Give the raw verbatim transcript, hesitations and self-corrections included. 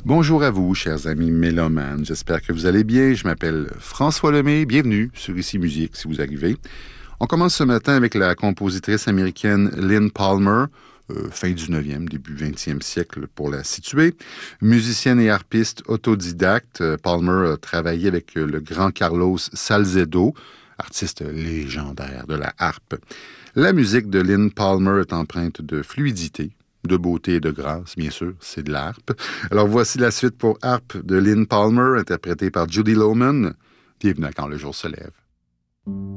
Bonjour à vous, chers amis mélomanes. J'espère que vous allez bien. Je m'appelle François Lemay. Bienvenue sur Ici Musique, si vous arrivez. On commence ce matin avec la compositrice américaine Lynn Palmer, euh, fin du neuvième, début vingtième siècle pour la situer. Musicienne et harpiste autodidacte, Palmer a travaillé avec le grand Carlos Salcedo, artiste légendaire de la harpe. La musique de Lynn Palmer est empreinte de fluidité, de beauté et de grâce, bien sûr, c'est de l'harpe. Alors voici la suite pour harpe de Lynn Palmer, interprétée par Judy Loman. Bienvenue à Quand le jour se lève.